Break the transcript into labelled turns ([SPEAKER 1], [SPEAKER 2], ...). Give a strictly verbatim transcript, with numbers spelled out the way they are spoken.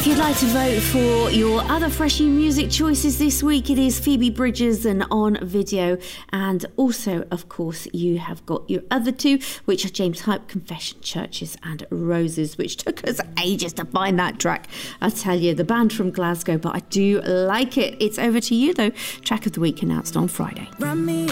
[SPEAKER 1] If you'd like to vote for your other Freshie music choices this week, it is Phoebe Bridgers and On Video. And also, of course, you have got your other two, which are James Hype, Confession, Churches and Roses, which took us ages to find that track. I tell you, the band from Glasgow, but I do like it. It's over to you, though. Track of the week announced on Friday.
[SPEAKER 2] Run me